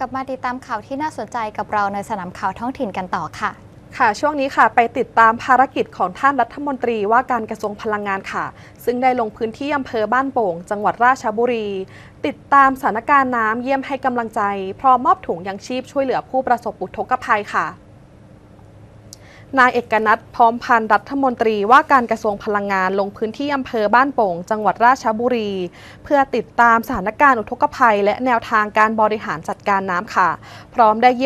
กลับมาติดตามข่าวที่น่าสนใจกับเราในสนามข่าวท้องถิ่นกันต่อค่ะค่ะช่วงนี้ค่ะไปติดตามภารกิจของท่านรัฐมนตรีว่าการกระทรวงพลังงานค่ะซึ่งได้ลงพื้นที่อำเภอบ้านโป่งจังหวัดราชบุรีติดตามสถานการณ์น้ำเยี่ยมให้กำลังใจพร้อมมอบถุงยังชีพช่วยเหลือผู้ประสบอุทกภัยค่ะนายเอกนัท พร้อมพันธ์รัฐมนตรีว่าการกระทรวงพลังงานลงพื้นที่อำเภอบ้านโป่งจังหวัดราชบุรีเพื่อติดตามสถานการณ์อุทกภัยและแนวทางการบริหารจัดการน้ำค่ะพร้อมได้